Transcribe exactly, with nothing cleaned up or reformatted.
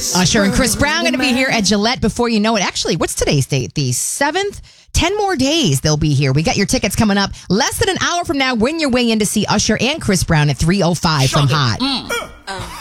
Usher and Chris Brown going to be here at Gillette before you know it. Actually, what's today's date? The seventh? Ten more days they'll be here. We got your tickets coming up less than an hour from now. Win your way in to see Usher and Chris Brown at three oh five from Hot. Mm. Uh.